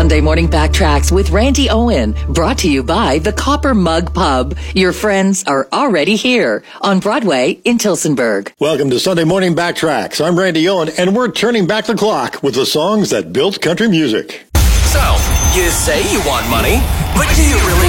Sunday Morning Backtracks with Randy Owen, brought to you by the Copper Mug Pub. Your friends are already here on Broadway in Tillsonburg. Welcome to Sunday Morning Backtracks. I'm Randy Owen, and we're turning back the clock with the songs that built country music. So, you say you want money, but do you really